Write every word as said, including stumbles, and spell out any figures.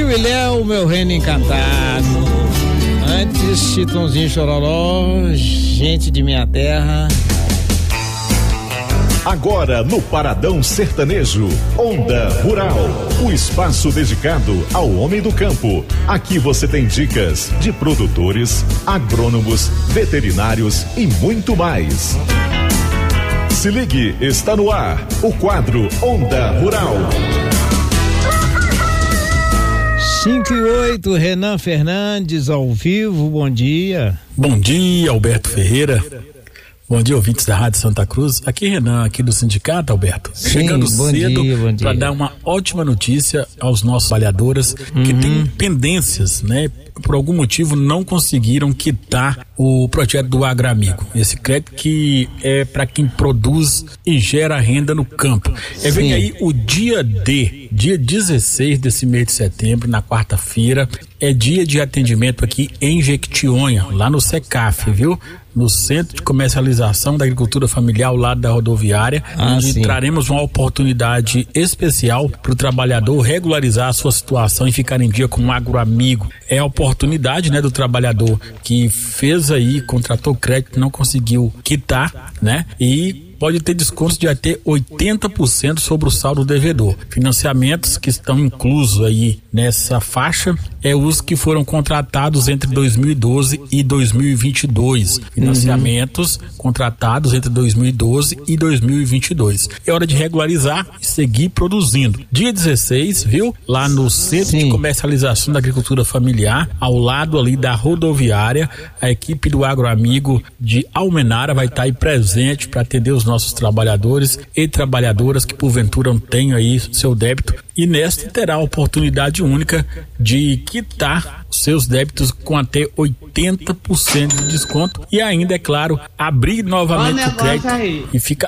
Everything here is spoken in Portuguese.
Tio Ilhéu, meu reino encantado. Antes, Chitãozinho Chororó, gente de minha terra. Agora no Paradão Sertanejo, Onda Rural, o espaço dedicado ao homem do campo. Aqui você tem dicas de produtores, agrônomos, veterinários e muito mais. Se ligue, está no ar o quadro Onda Rural. cinco e oito, Renan Fernandes ao vivo, bom dia. Bom dia, Alberto Ferreira. Bom dia, ouvintes da Rádio Santa Cruz. Aqui Renan, aqui do sindicato, Alberto. Sim, chegando bom cedo para dar uma ótima notícia aos nossos trabalhadores uhum. que têm pendências, né? Por algum motivo não conseguiram quitar o projeto do Agramigo. Esse crédito que é para quem produz e gera renda no campo. É, vem aí o dia D, dia dezesseis desse mês de setembro, na quarta-feira, é dia de atendimento aqui em Jequitinhonha, lá no SECAF, viu? No Centro de Comercialização da Agricultura Familiar, ao lado da rodoviária, ah, onde sim. traremos uma oportunidade especial para o trabalhador regularizar a sua situação e ficar em dia com um Agroamigo. É a oportunidade, né, do trabalhador que fez aí, contratou crédito, não conseguiu quitar, né? E pode ter descontos de até oitenta por cento sobre o saldo devedor. Financiamentos que estão inclusos aí nessa faixa é os que foram contratados entre dois mil e doze e dois mil e vinte e dois. Financiamentos uhum. contratados entre dois mil e doze e dois mil e vinte e dois. É hora de regularizar e seguir produzindo. Dia dezesseis, viu? Lá no Centro Sim. de Comercialização da Agricultura Familiar, ao lado ali da rodoviária, a equipe do Agroamigo de Almenara vai estar aí presente para atender os nossos trabalhadores e trabalhadoras que porventura não tenham aí seu débito, e nesta terá a oportunidade única de quitar os seus débitos com até oitenta por cento de desconto e ainda, é claro, abrir novamente o crédito e fica